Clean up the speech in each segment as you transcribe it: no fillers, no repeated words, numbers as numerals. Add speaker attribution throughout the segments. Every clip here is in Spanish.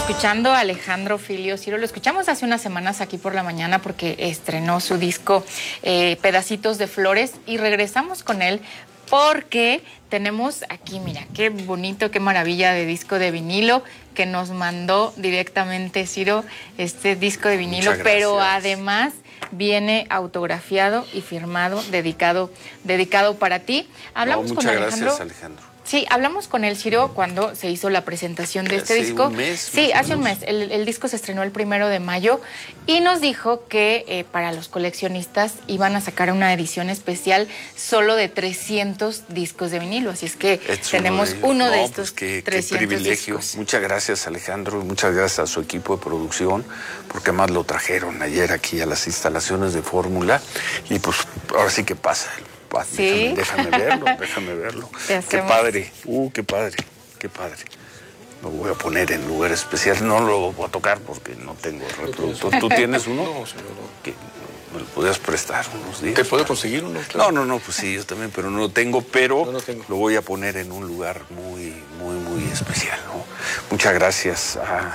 Speaker 1: Escuchando a Alejandro Filio, Ciro, lo escuchamos hace unas semanas aquí por la mañana porque estrenó su disco Pedacitos de Flores y regresamos con él porque tenemos aquí, mira, qué bonito, qué maravilla de disco de vinilo que nos mandó directamente Ciro, este disco de vinilo, pero además viene autografiado y firmado, dedicado para ti. Hablamos con Alejandro.
Speaker 2: Muchas gracias, Alejandro.
Speaker 1: Sí, hablamos con él, Ciro, cuando se hizo la presentación de este disco.
Speaker 2: ¿Hace un mes?
Speaker 1: Sí, hace un mes. El disco se estrenó el 1 de mayo y nos dijo que para los coleccionistas iban a sacar una edición especial solo de 300 discos de vinilo. Así es que tenemos uno de estos 300
Speaker 2: qué privilegio.
Speaker 1: discos.
Speaker 2: Muchas gracias, Alejandro, y muchas gracias a su equipo de producción, porque además lo trajeron ayer aquí a las instalaciones de Fórmula y pues ahora sí que pasa.
Speaker 1: ¿Sí?
Speaker 2: Déjame verlo. Qué padre, qué padre. Lo voy a poner en lugar especial. No lo voy a tocar porque no tengo reproductor. ¿Tú tienes uno?
Speaker 3: No, señor.
Speaker 2: ¿Qué? ¿Me lo podías prestar unos días?
Speaker 3: ¿Te puedo conseguir uno? Claro.
Speaker 2: No, pues sí, yo también, pero no lo tengo, pero
Speaker 3: no tengo.
Speaker 2: Lo voy a poner en un lugar muy especial, ¿no? Muchas gracias a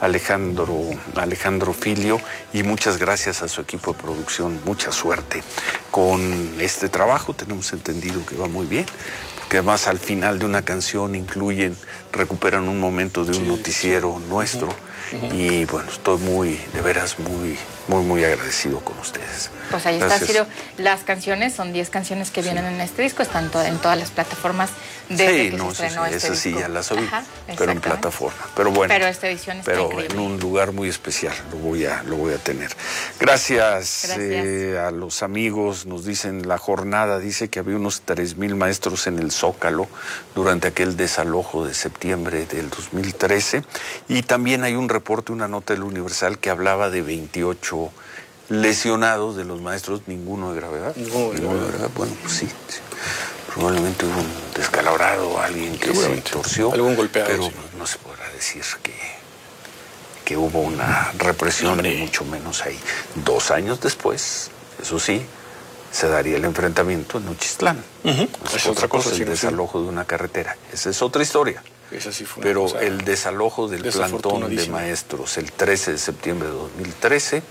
Speaker 2: Alejandro Filio, y muchas gracias a su equipo de producción. Mucha suerte con este trabajo. Tenemos entendido que va muy bien, porque además al final de una canción recuperan un momento de un noticiero nuestro. Y bueno, estoy de veras muy agradecido con ustedes.
Speaker 1: Pues ahí está, Ciro. Las canciones son 10 canciones que vienen en este disco, están en todas las plataformas desde que se estrenó este disco.
Speaker 2: Sí, ya las oí, pero en plataforma. Pero bueno,
Speaker 1: pero esta edición está increíble.
Speaker 2: En un lugar muy especial lo voy a tener. Gracias. A los amigos. Nos dicen, la jornada dice que había unos 3,000 maestros en el Zócalo durante aquel desalojo de septiembre del 2013, y también hay un reporte, una nota del Universal que hablaba de 28 lesionados de los maestros, ninguno de gravedad. Ninguno de gravedad. Bueno, pues sí. Probablemente hubo un descalabrado, alguien que se torció.
Speaker 3: Algún golpeado.
Speaker 2: Pero
Speaker 3: sí.
Speaker 2: no se podrá decir que hubo una represión, ni mucho menos ahí. 2 años después, eso sí, se daría el enfrentamiento en Nochistlán.
Speaker 3: Es otra cosa,
Speaker 2: el desalojo de una carretera. Esa es otra historia.
Speaker 3: Esa sí fue
Speaker 2: pero el desalojo del plantón de maestros el 13 de septiembre de 2013,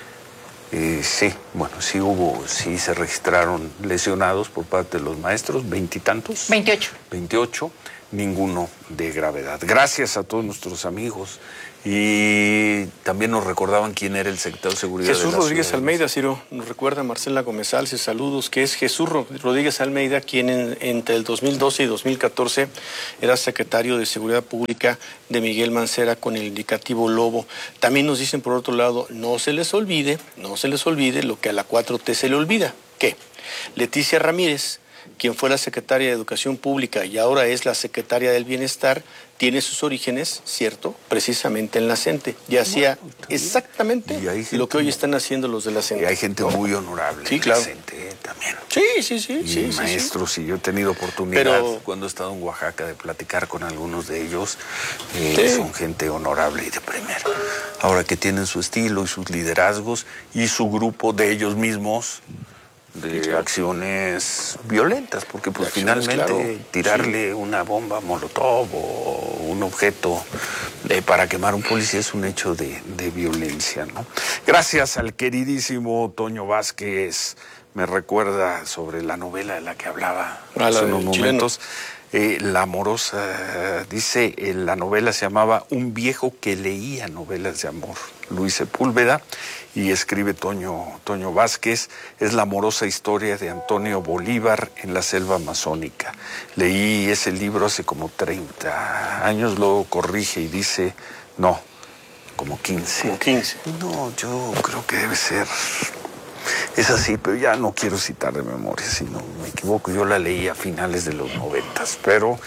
Speaker 2: sí se registraron lesionados por parte de los maestros, 20 y tantos. 28, ninguno de gravedad. Gracias a todos nuestros amigos. Y también nos recordaban quién era el secretario de Seguridad.
Speaker 3: Jesús Rodríguez Almeida, Ciro, nos recuerda Marcela Gómez Alce, saludos, que es Jesús Rodríguez Almeida, quien entre el 2012 y 2014 era secretario de Seguridad Pública de Miguel Mancera con el indicativo Lobo. También nos dicen, por otro lado, no se les olvide lo que a la 4T se le olvida. ¿Qué? Leticia Ramírez, quien fue la secretaria de Educación Pública y ahora es la secretaria del Bienestar, tiene sus orígenes, ¿cierto?, precisamente en la CENTE. Y hacía exactamente lo que hoy están haciendo los de la CENTE.
Speaker 2: Y hay gente muy honorable en la CENTE también.
Speaker 3: Sí.
Speaker 2: Maestros, y yo he tenido oportunidad, cuando he estado en Oaxaca, de platicar con algunos de ellos. Son gente honorable y de primera. Ahora, que tienen su estilo y sus liderazgos y su grupo de ellos mismos, de acciones violentas, porque pues finalmente tirarle una bomba molotov o un objeto para quemar un policía es un hecho de violencia, ¿no? Gracias al queridísimo Toño Vázquez. Me recuerda sobre la novela de la que hablaba hace unos momentos. La amorosa, dice, la novela se llamaba Un viejo que leía novelas de amor, Luis Sepúlveda, y escribe Toño Vázquez. Es la amorosa historia de Antonio Bolívar en la selva amazónica. Leí ese libro hace como 30 años, luego corrige y dice, no, como 15.
Speaker 3: Como 15.
Speaker 2: No, yo creo que debe ser... Es así, pero ya no quiero citar de memoria, si no me equivoco. Yo la leí a finales de los 90, pero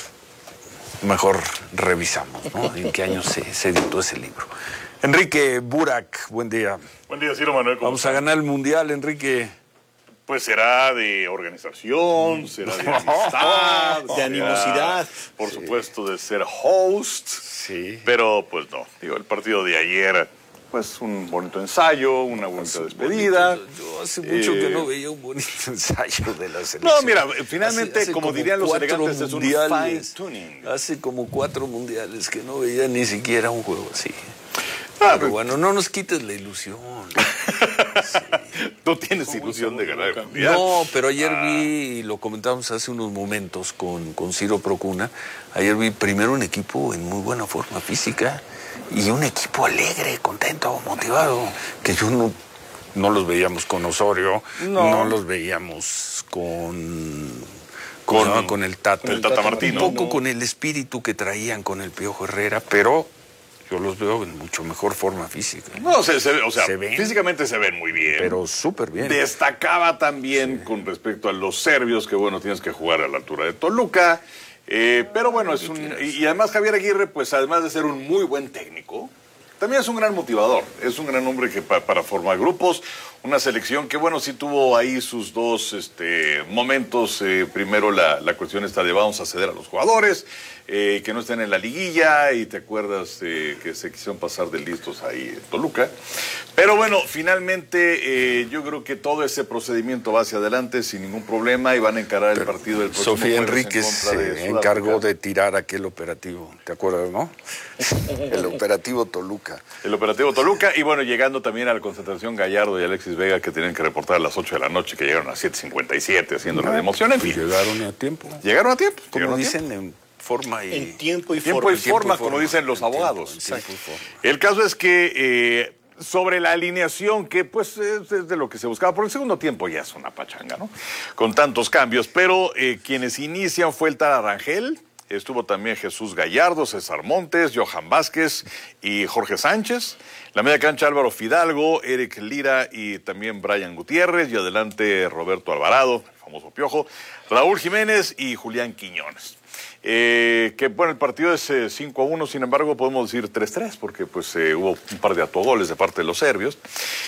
Speaker 2: mejor revisamos, ¿no? En qué año se editó ese libro. Enrique Burak, buen día.
Speaker 4: Buen día, Ciro Manuel.
Speaker 2: Vamos a ganar el Mundial, Enrique.
Speaker 4: Pues será de organización, será de amistad,
Speaker 3: de animosidad.
Speaker 4: Por supuesto, de ser host.
Speaker 2: Sí.
Speaker 4: Pero, pues no. Digo, el partido de ayer pues un bonito ensayo, una bonita despedida.
Speaker 2: Yo hace mucho que no veía un bonito ensayo de la selección.
Speaker 4: No, mira, finalmente, hace como dirían los elegantes, es un fine tuning.
Speaker 2: Hace como 4 mundiales que no veía ni siquiera un juego así. Pero bueno, no nos quites la ilusión.
Speaker 4: Sí. ¿Tú tienes ilusión de ganar el mundial?
Speaker 2: No, pero ayer vi, y lo comentábamos hace unos momentos con Ciro Procuna, ayer vi primero un equipo en muy buena forma física y un equipo alegre, contento, motivado, que yo no los veíamos con Osorio, no los veíamos con el Tata.
Speaker 4: Con el Tata Martino.
Speaker 2: Un poco con el espíritu que traían con el Piojo Herrera, pero yo los veo en mucho mejor forma física.
Speaker 4: No, físicamente se ven muy bien.
Speaker 2: Pero súper bien.
Speaker 4: Destacaba también con respecto a los serbios, que bueno, tienes que jugar a la altura de Toluca. Pero bueno, y además Javier Aguirre, pues además de ser un muy buen técnico, también es un gran motivador. Es un gran hombre que para formar grupos. Una selección que, bueno, sí tuvo ahí sus dos momentos. Primero la cuestión está de vamos a ceder a los jugadores, que no estén en la liguilla, y te acuerdas que se quisieron pasar de listos ahí en Toluca. Pero bueno, finalmente yo creo que todo ese procedimiento va hacia adelante sin ningún problema y van a encarar el partido del próximo
Speaker 2: Sofía
Speaker 4: jueves
Speaker 2: Enríquez se encargó de tirar aquel operativo, ¿te acuerdas, no? El operativo Toluca.
Speaker 4: El operativo Toluca, y bueno, llegando también a la concentración Gallardo y Alexis Vega, que tenían que reportar a las 8 de la noche, que llegaron a 7:57 haciéndole de emoción, en fin.
Speaker 2: Llegaron a tiempo.
Speaker 4: Llegaron a tiempo.
Speaker 2: Como dicen, en forma y...
Speaker 3: En tiempo y
Speaker 4: forma, como dicen los abogados. El caso es que sobre la alineación, que pues es de lo que se buscaba, por el segundo tiempo ya es una pachanga, ¿no? Con tantos cambios, pero quienes inician fue el Tara Rangel. Estuvo también Jesús Gallardo, César Montes, Johan Vázquez y Jorge Sánchez. La media cancha Álvaro Fidalgo, Eric Lira y también Brian Gutiérrez. Y adelante Roberto Alvarado, el famoso Piojo, Raúl Jiménez y Julián Quiñones. Que bueno, el partido es 5-1, sin embargo podemos decir 3-3 porque pues hubo un par de autogoles de parte de los serbios.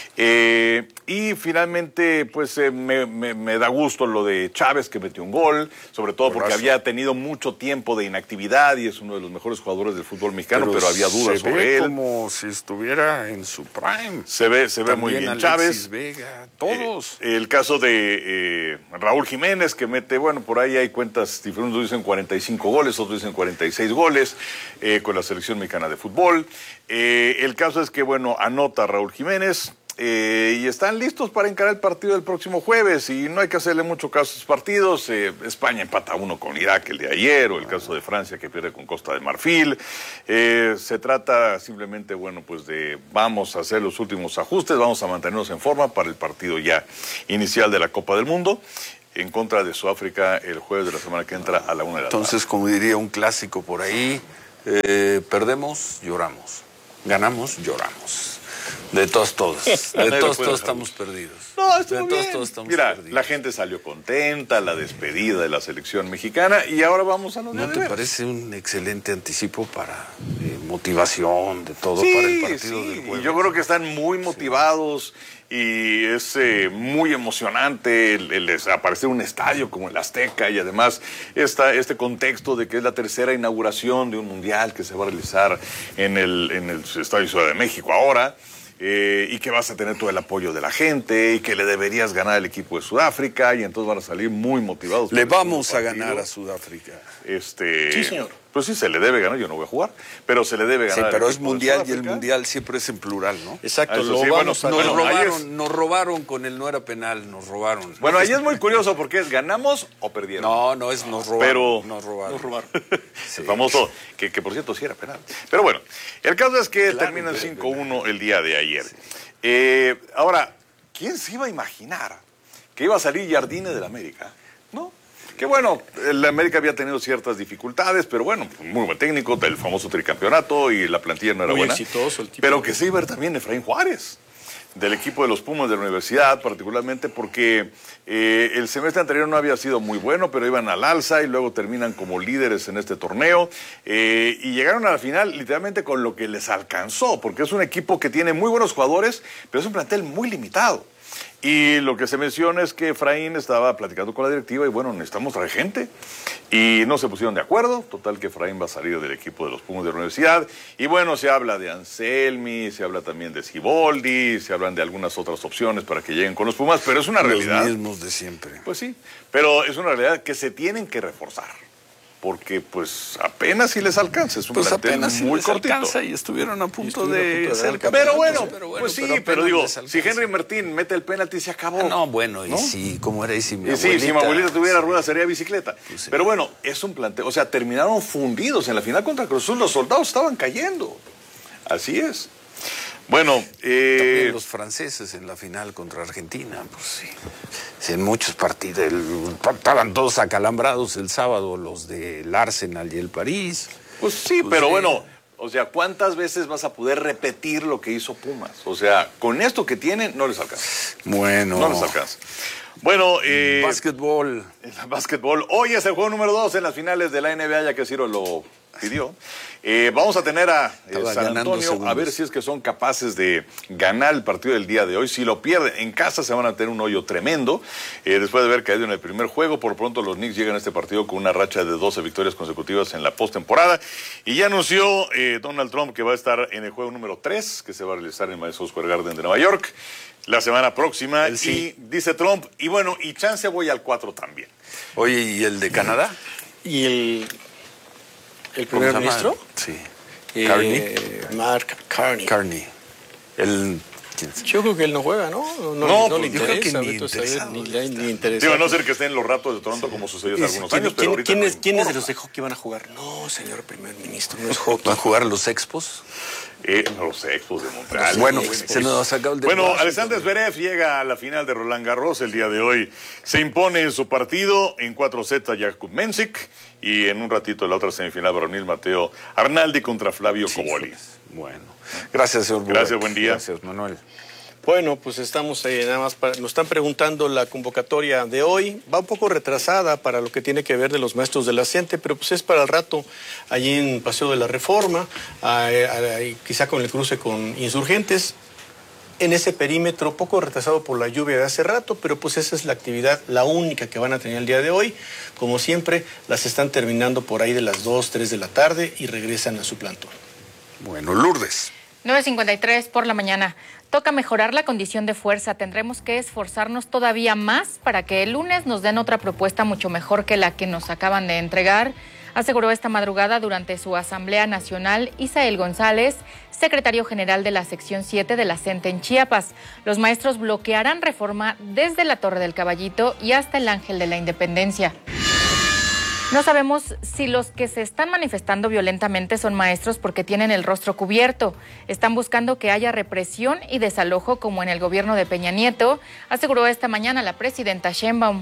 Speaker 4: Y finalmente pues me da gusto lo de Chávez, que metió un gol, sobre todo porque había tenido mucho tiempo de inactividad y es uno de los mejores jugadores del fútbol mexicano, pero había dudas sobre él.
Speaker 2: Como si estuviera en su prime.
Speaker 4: Se ve muy bien
Speaker 2: Alexis
Speaker 4: Chávez.
Speaker 2: Vega, todos.
Speaker 4: El caso de Raúl Jiménez, que mete, bueno, por ahí hay cuentas diferentes, unos dicen 45 goles, otros dicen 46 goles con la selección mexicana de fútbol. El caso es que, bueno, anota Raúl Jiménez y están listos para encarar el partido del próximo jueves y no hay que hacerle mucho caso a esos partidos. España empata 1 con Irak el de ayer, o el caso de Francia que pierde con Costa de Marfil. Se trata simplemente, bueno, pues de vamos a hacer los últimos ajustes, vamos a mantenernos en forma para el partido ya inicial de la Copa del Mundo en contra de Sudáfrica el jueves de la semana que entra a la 1 de la tarde.
Speaker 2: Entonces, como diría un clásico por ahí, perdemos, lloramos. Ganamos, lloramos. De todos estamos perdidos.
Speaker 4: No, estuvo bien. Mira, perdidos. La gente salió contenta, la despedida de la selección mexicana, y ahora vamos a los
Speaker 2: ¿No te parece un excelente anticipo para motivación de todo para el partido del jueves?
Speaker 4: Y yo creo que están muy motivados y es muy emocionante el aparecer un estadio como el Azteca, y además este contexto de que es la tercera inauguración de un mundial que se va a realizar en el Estadio Ciudad de México ahora. Y que vas a tener todo el apoyo de la gente y que le deberías ganar al equipo de Sudáfrica, y entonces van a salir muy motivados.
Speaker 2: Le vamos a ganar a Sudáfrica.
Speaker 4: Sí, señor. Pues sí, se le debe ganar, yo no voy a jugar, pero se le debe ganar.
Speaker 2: Sí, pero es mundial y el mundial siempre es en plural, ¿no?
Speaker 3: Exacto,
Speaker 2: nos robaron con el no era penal, nos robaron.
Speaker 4: Bueno, ahí es muy curioso porque es ganamos o perdieron.
Speaker 2: No es nos robaron.
Speaker 4: Pero
Speaker 2: nos robaron.
Speaker 4: Sí. El famoso, que por cierto sí era penal. Pero bueno, el caso es que terminan 5-1 el día de ayer. Sí. Ahora, ¿quién se iba a imaginar que iba a salir Jardine del América? ¿No? Que bueno, el América había tenido ciertas dificultades, pero bueno, muy buen técnico, el famoso tricampeonato, y la plantilla no era
Speaker 3: muy
Speaker 4: buena.
Speaker 3: Exitoso el tipo.
Speaker 4: Pero que se iba a ver también Efraín Juárez, del equipo de los Pumas de la universidad, particularmente porque el semestre anterior no había sido muy bueno, pero iban al alza y luego terminan como líderes en este torneo, y llegaron a la final literalmente con lo que les alcanzó, porque es un equipo que tiene muy buenos jugadores, pero es un plantel muy limitado. Y lo que se menciona es que Efraín estaba platicando con la directiva y bueno, necesitamos traer gente. Y no se pusieron de acuerdo. Total que Efraín va a salir del equipo de los Pumas de la universidad. Y bueno, se habla de Anselmi, se habla también de Siboldi, se hablan de algunas otras opciones para que lleguen con los Pumas, pero es una realidad.
Speaker 2: Los mismos de siempre.
Speaker 4: Pues sí, pero es una realidad que se tienen que reforzar. Porque pues apenas si les alcanza, es un plantel
Speaker 2: apenas
Speaker 4: muy
Speaker 2: si
Speaker 4: cortito.
Speaker 2: Alcanza y estuvieron a punto de ser
Speaker 4: campeones. Pero bueno, pues sí, pero digo, si Henry Martín mete el penalti se acabó.
Speaker 2: No, bueno,
Speaker 4: ¿no?
Speaker 2: Y si, como era, y si mi
Speaker 4: abuelita, si mi abuelita tuviera ruedas sería bicicleta.
Speaker 2: Pues sí.
Speaker 4: Pero bueno, es un plantel, o sea, terminaron fundidos en la final contra Cruz Azul, los soldados estaban cayendo. Así es. Bueno,
Speaker 2: también los franceses en la final contra Argentina, pues sí. En muchos partidos estaban todos acalambrados el sábado, los del Arsenal y el París.
Speaker 4: Pues sí, pues pero sí. Bueno, o sea, ¿cuántas veces vas a poder repetir lo que hizo Pumas? O sea, con esto que tienen, no les alcanza.
Speaker 2: Bueno.
Speaker 4: No les alcanza. Bueno,
Speaker 2: básquetbol.
Speaker 4: Básquetbol. Hoy es el juego número 2 en las finales de la NBA, ya que Ciro lo pidió. Vamos a tener a San Antonio, a ver si es que son capaces de ganar el partido del día de hoy. Si lo pierden en casa se van a tener un hoyo tremendo. Después de haber caído en el primer juego, por pronto los Knicks llegan a este partido con una racha de 12 victorias consecutivas en la postemporada. Y ya anunció Donald Trump que va a estar en el juego número 3, que se va a realizar en el Madison Square Garden de Nueva York la semana próxima. Sí. Y dice Trump, y bueno, y chance voy al 4 también.
Speaker 2: Oye, ¿y el de Canadá?
Speaker 3: ¿Y el primer ministro?
Speaker 2: Sí.
Speaker 3: Carney. Mark Carney.
Speaker 2: Carney.
Speaker 3: Yo creo que él no juega, ¿no?
Speaker 4: No,
Speaker 3: le interesa.
Speaker 4: Ni interesa. Digo, a no ser que esté en los Raptors de Toronto como sucedió hace algunos años, pero ahorita
Speaker 3: ¿Quiénes de los de hockey van a jugar? No, señor primer ministro, no es hockey.
Speaker 2: ¿Van a jugar los Expos?
Speaker 4: Los Expos de Montreal.
Speaker 2: Bueno, se nos ha sacado el
Speaker 4: Bueno, Alexander Zverev llega a la final de Roland Garros el día de hoy. Se impone en su partido en 4 sets a Jakub Mensik y en un ratito la otra semifinal varonil Mateo Arnaldi contra Flavio Cobolli.
Speaker 2: Bueno, gracias, señor.
Speaker 4: Gracias, buen día.
Speaker 2: Gracias, Manuel.
Speaker 3: Bueno, pues estamos nada más, nos están preguntando la convocatoria de hoy. Va un poco retrasada para lo que tiene que ver de los maestros de la CENTE, pero pues es para el rato, allí en Paseo de la Reforma, quizá con el cruce con Insurgentes, en ese perímetro, poco retrasado por la lluvia de hace rato, pero pues esa es la actividad, la única que van a tener el día de hoy. Como siempre, las están terminando por ahí de las 2, 3 de la tarde y regresan a su plantón.
Speaker 2: Bueno, Lourdes.
Speaker 1: 9:53 por la mañana. Toca mejorar la condición de fuerza. Tendremos que esforzarnos todavía más para que el lunes nos den otra propuesta mucho mejor que la que nos acaban de entregar, aseguró esta madrugada durante su Asamblea Nacional Isael González, secretario general de la sección 7 de la CENTE en Chiapas. Los maestros bloquearán reforma desde la Torre del Caballito y hasta el Ángel de la Independencia. No sabemos si los que se están manifestando violentamente son maestros porque tienen el rostro cubierto. Están buscando que haya represión y desalojo como en el gobierno de Peña Nieto, aseguró esta mañana la presidenta Sheinbaum.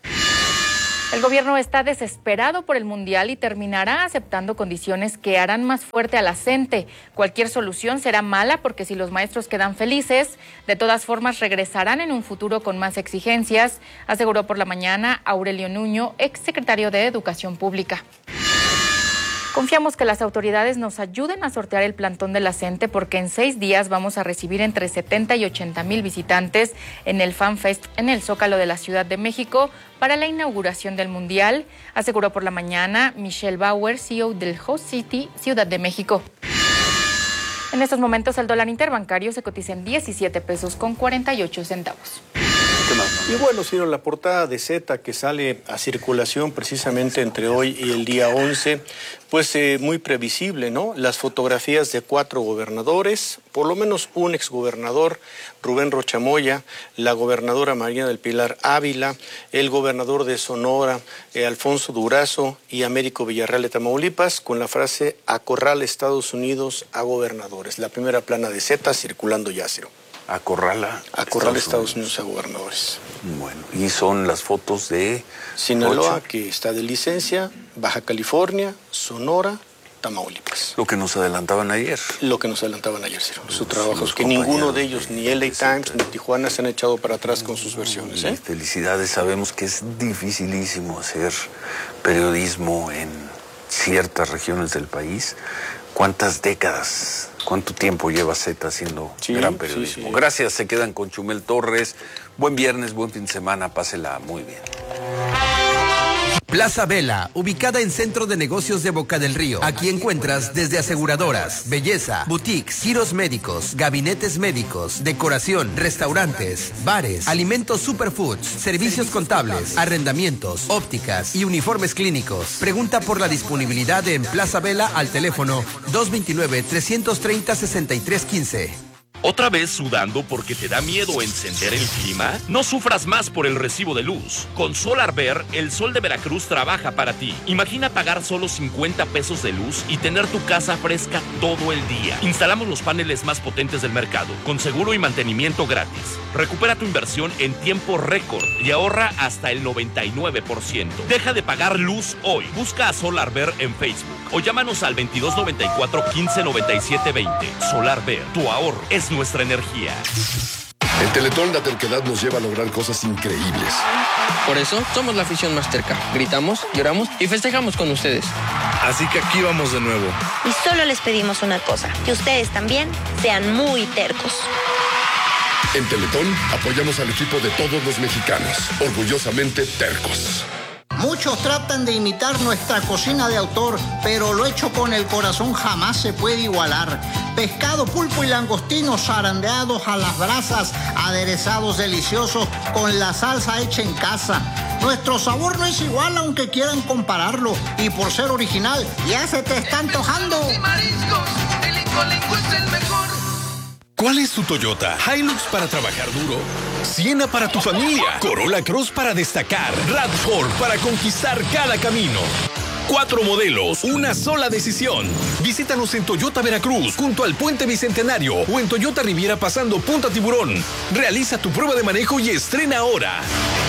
Speaker 1: El gobierno está desesperado por el Mundial y terminará aceptando condiciones que harán más fuerte a la CENTE. Cualquier solución será mala porque si los maestros quedan felices, de todas formas regresarán en un futuro con más exigencias, aseguró por la mañana Aurelio Nuño, exsecretario de Educación Pública. Confiamos que las autoridades nos ayuden a sortear el plantón de la CENTE porque en 6 días vamos a recibir entre 70 y 80 mil visitantes en el Fan Fest en el Zócalo de la Ciudad de México para la inauguración del Mundial, aseguró por la mañana Michelle Bauer, CEO del Host City, Ciudad de México. En estos momentos el dólar interbancario se cotiza en 17 pesos con 48 centavos.
Speaker 3: Y bueno, Ciro, la portada de Z que sale a circulación precisamente entre hoy y el día 11, pues muy previsible, ¿no? Las fotografías de 4 gobernadores, por lo menos un exgobernador, Rubén Rochamoya, la gobernadora María del Pilar Ávila, el gobernador de Sonora, Alfonso Durazo y Américo Villarreal de Tamaulipas, con la frase "acorrala Estados Unidos a gobernadores". La primera plana de Z circulando ya, Ciro.
Speaker 2: Acorrala
Speaker 3: Estados Unidos a gobernadores.
Speaker 2: Bueno, y son las fotos de
Speaker 3: Sinaloa, que está de licencia, Baja California, Sonora, Tamaulipas.
Speaker 2: Lo que nos adelantaban ayer.
Speaker 3: Ciro. Su trabajo es que ninguno de ellos, ni LA Times ni Tijuana, se han echado para atrás con sus versiones.
Speaker 2: Felicidades, sabemos que es dificilísimo hacer periodismo en ciertas regiones del país. ¿Cuántas décadas ¿Cuánto tiempo lleva Z haciendo gran periodismo? Gracias, se quedan con Chumel Torres. Buen viernes, buen fin de semana, pásela muy bien.
Speaker 5: Plaza Vela, ubicada en Centro de Negocios de Boca del Río. Aquí encuentras desde aseguradoras, belleza, boutiques, giros médicos, gabinetes médicos, decoración, restaurantes, bares, alimentos superfoods, servicios contables, arrendamientos, ópticas y uniformes clínicos. Pregunta por la disponibilidad en Plaza Vela al teléfono 229-330-6315.
Speaker 6: ¿Otra vez sudando porque te da miedo encender el clima? No sufras más por el recibo de luz. Con SolarVer, el sol de Veracruz trabaja para ti. Imagina pagar solo 50 pesos de luz y tener tu casa fresca todo el día. Instalamos los paneles más potentes del mercado, con seguro y mantenimiento gratis. Recupera tu inversión en tiempo récord y ahorra hasta el 99%. Deja de pagar luz hoy. Busca a SolarVer en Facebook o llámanos al 2294 1597 20. SolarVer, tu ahorro es nuestra energía.
Speaker 7: En Teletón la terquedad nos lleva a lograr cosas increíbles.
Speaker 8: Por eso somos la afición más terca. Gritamos, lloramos y festejamos con ustedes.
Speaker 9: Así que aquí vamos de nuevo.
Speaker 10: Y solo les pedimos una cosa, que ustedes también sean muy tercos.
Speaker 7: En Teletón apoyamos al equipo de todos los mexicanos, orgullosamente tercos.
Speaker 11: Muchos tratan de imitar nuestra cocina de autor, pero lo hecho con el corazón jamás se puede igualar. Pescado, pulpo y langostinos zarandeados a las brasas, aderezados deliciosos con la salsa hecha en casa. Nuestro sabor no es igual aunque quieran compararlo, y por ser original ya se te está antojando.
Speaker 12: ¿Cuál es tu Toyota? Hilux para trabajar duro, Siena para tu familia, Corolla Cross para destacar, RAV4 para conquistar cada camino. 4 modelos, una sola decisión. Visítanos en Toyota Veracruz, junto al Puente Bicentenario, o en Toyota Riviera pasando Punta Tiburón. Realiza tu prueba de manejo y estrena ahora.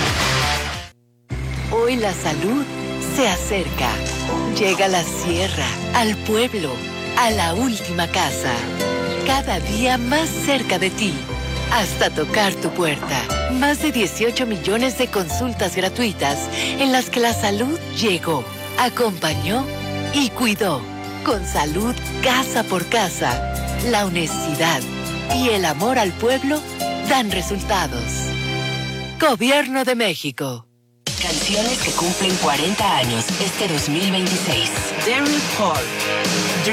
Speaker 13: Hoy la salud se acerca. Llega a la sierra, al pueblo, a la última casa. Cada día más cerca de ti, hasta tocar tu puerta. Más de 18 millones de consultas gratuitas en las que la salud llegó, acompañó y cuidó. Con salud casa por casa, la honestidad y el amor al pueblo dan resultados. Gobierno de México.
Speaker 14: Canciones que cumplen 40 años este 2026.
Speaker 15: Darren Paul.